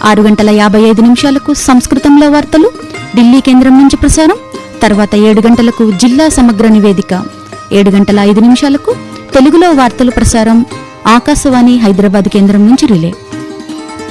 6:55 సంస్కృతంలో వార్తలు ఢిల్లీ కేంద్రం నుంచి ప్రసారం. తర్వాత 7 గంటలకు జిల్లా సమగ్ర నివేదిక. 7:05 తెలుగులో వార్తలు ప్రసారం ఆకాశవాణి హైదరాబాద్ కేంద్రం నుంచి రిలే.